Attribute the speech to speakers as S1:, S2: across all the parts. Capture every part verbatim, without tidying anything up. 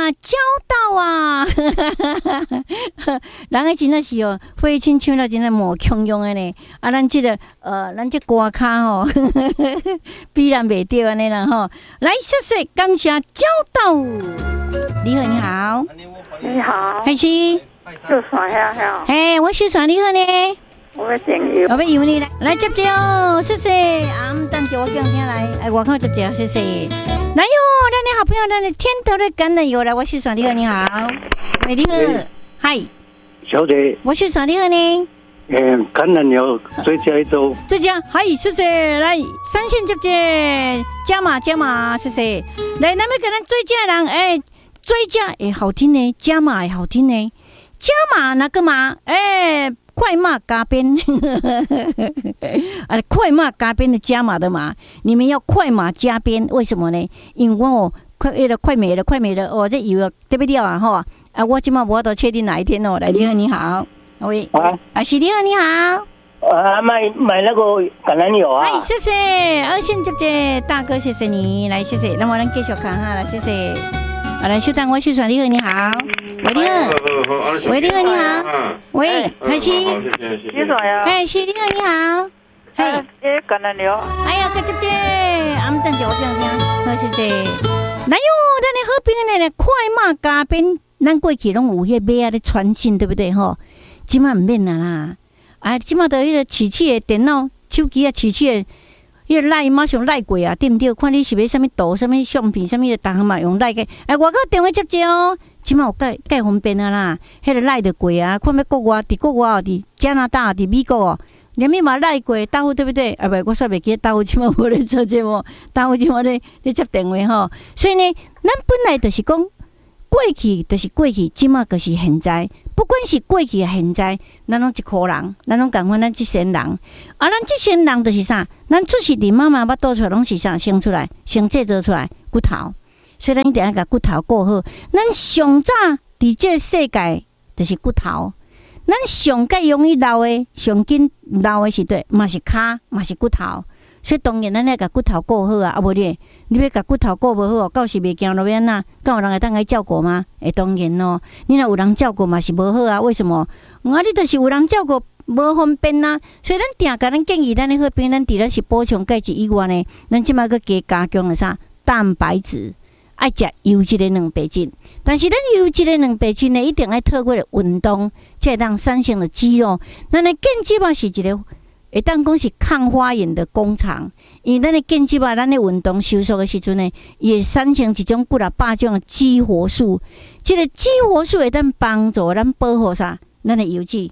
S1: 交到啊！人个真的是哦，飞亲唱了真的无强用的呢。啊，咱这个呃，咱这歌卡吼，必然袂掉安尼啦吼。来，谢谢，感谢交到。你好，你好，
S2: 你好，
S1: 还是
S2: 就算下下。
S1: 嘿，我是算你好呢。
S2: 我要朋友，
S1: 我要由你来来接接哦，谢谢。啊，等下我叫听来，哎，我看接接，谢谢。来哟，咱的好朋友，咱的天头的橄榄油来，我是算你好，你好，喂，你好，嗨，
S3: 小姐，
S1: 我是算你好呢。
S3: 嗯，橄榄油追加一周，
S1: 追加，嗨，谢谢。来，三线接接，加码加码，谢谢。来，咱们给咱追加人，哎，追加哎，好听呢，加码也好听呢，加码哪个码？哎。快骂加鞭，啊，快骂加鞭的加码的嘛，你们要快马加鞭，为什么呢？因为我快了，快没了，快没了，哦，这油对不对啊？哈，啊，我今嘛我都确定哪一天哦。来，你好，你好，喂，啊，啊，是你好，你好，
S3: 啊，买买那个橄榄油啊，
S1: 哎，谢谢，二线姐姐大哥，谢谢你，来，谢谢，那我们继续看哈，来，谢谢。好，来，秀丹，我秀爽，你好，你好，喂，你好，喂，你好，你好，喂，开心，
S2: 你说呀？
S1: 哎，是，你好，你好，
S2: 哎，哎，橄榄油，
S1: 哎呀，哥姐姐，俺们等下我这样听，好，谢谢。来哟，咱的好朋友呢，快马加鞭，咱过去拢有迄马啊咧传信，对不对吼？即马唔免啦啦，啊，即马都迄个机器的电脑、手机啊，机器的。迄个赖马上赖过啊，对毋对？看你是要啥物图、啥物相片、啥物的，逐项嘛用赖个。哎，外口电话接接哦，即马有介介方便啊啦。迄个赖得过啊，看要国外、伫国外、伫加拿大、伫美国哦，连密码赖过，答复对不对？啊，袂，我煞袂记答复，即马无咧做节目，答复即马咧咧接电话吼。所以呢，咱本来就是讲。过去就是过去，即马就是现在。不管是过去啊，现在，咱拢一颗人，咱拢共款咱即世人。啊，咱即世人就是啥？咱出世伫妈妈巴肚出来拢是啥？生出来，先制造出来骨头。所以咱一定要甲骨头顾好。咱上早伫这个世界就是骨头。咱上介容易老的，上紧老的是对，嘛是骹，嘛是骨头。所以当然咱要甲骨头顾好啊，啊无你，你要甲骨头顾无好，到时袂行路边呐，敢有人会当来照顾吗？会当然咯，你若有人照顾嘛是无好啊？为什么？啊，你就是有人照顾无方便呐、啊，所以咱定甲咱建议咱的好朋友，咱除了是补充钙质以外呢，咱即摆佫加加强了啥？蛋白质，爱食优质的蛋白质。但是咱优质的蛋白质呢，一定要透过运动，才会当产生的肌肉。咱的健肌嘛是一个。会当讲是抗发炎的工厂，因为咱的健肌吧，咱的运动收缩的时阵呢，也产生一种几啊百种的激活素。这个激活素会当帮助咱保护啥？咱的油脂。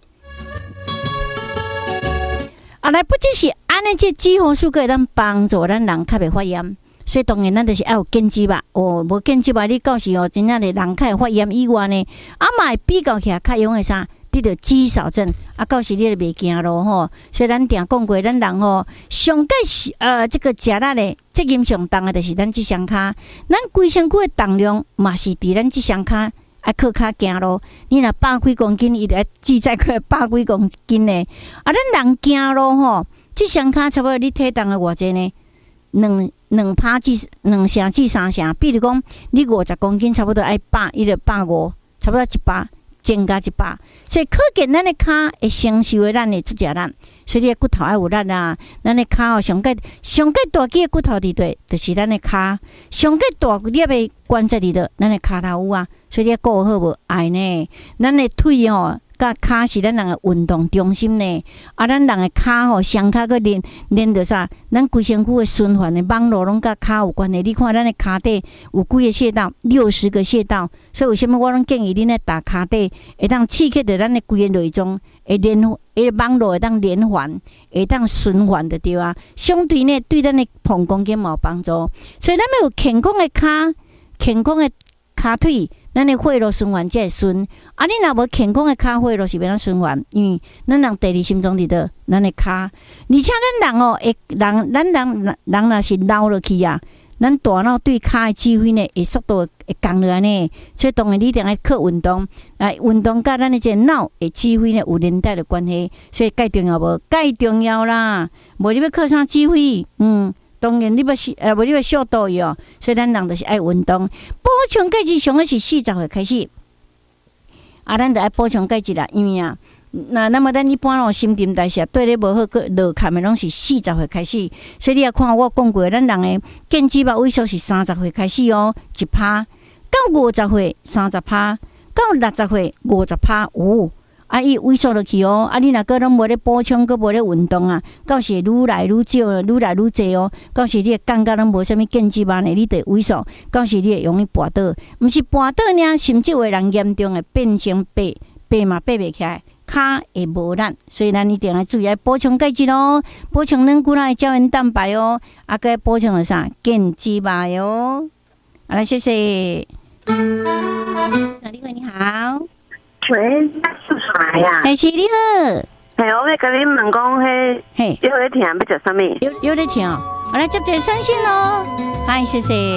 S1: 啊，来不只是安尼，这激活素会当帮助咱人较袂发炎。所以当然，咱就是要有健肌吧。哦，无健肌吧，你到时哦，真正的人较会发炎以外呢，啊嘛会比较起来较用的啥？得到肌少症啊，到时你就袂惊咯吼。所以咱定讲过，咱人吼上介是呃这个食力的责任上重的，就是咱这双骹，咱规身躯的重量嘛是伫咱这双骹爱靠骹行咯。你若百几公斤，伊就记载过百几公斤的。啊，咱人行咯吼，这双骹差不多你体重的偌济呢？两两趴至两成至三成。比如讲，你五十公斤，差不多爱百，伊就百五，差不多一百。增加一百，所以可见咱的骹会承受的咱的出食力，所以你的骨头爱有力啊。咱的骹哦，上介上介大肌的骨头伫对，就是咱的骹；上介大粒的关节伫对，咱的骹头有啊。所以你顾好无爱呢？咱的腿哦，甲骹是咱人的运动中心呢。啊，咱人的骹吼，双骹个连连着啥？咱规身躯的循环的网络拢甲骹有关系。你看咱的骹底有几个穴道？六十个穴道。所以为什么我拢建议你呢？打骹底会当刺激着咱的规个内脏，会连会网络会当连环，会当循环的对啊。相对呢，对咱的膀胱经嘛有帮助。所以咱要有健康的骹，健康的骹腿。咱的血路循环才会顺，啊！你若无健康的骹血路是袂当循环，因为咱人第二心脏伫倒，咱的骹，而且咱人哦，会人咱人人若是老落去啊，咱大脑对骹的指挥呢，会速度会降落来呢。所以当然你一定要靠运动，啊，运动甲咱的这脑的指挥呢有连带的关系，所以介重要无？介重要啦！无你要靠啥指挥？嗯。 当然你要是呃，无你要速度哟，所以咱人就是爱运动。补充钙质上个是四十岁开始，啊，咱就爱补充钙质啦，因为啊。那那么咱一般咯，新陈代谢对咧无好，个落坎的拢是四十岁开始。所以你也看我讲过，咱人的健肌肉萎缩是三十岁开始哦，一趴到五十岁三十趴，到六十岁五十趴有。啊，伊萎缩落去哦，啊，你若个拢无咧补充，个无咧运动啊，到时愈来愈少，愈来愈济哦。到时你会感觉拢无啥物健肌肉呢，你得萎缩，到时你会容易跌倒，毋是跌倒呢，甚至有的人严重的变成白白嘛爬袂起来。骹会无力，所以咱一定要注意补充钙质哦，补充咱骨内胶原蛋白哦，啊，个补充了啥健肌肉哦。好了，谢谢。小丽慧你好，
S4: 喂，是啥呀？
S1: 哎，是你好。
S4: 嘿，我要跟你问讲，迄
S1: 嘿，
S4: 有咧听要食啥物？
S1: 有有咧听，好来接者三线喽。嗨，谢谢。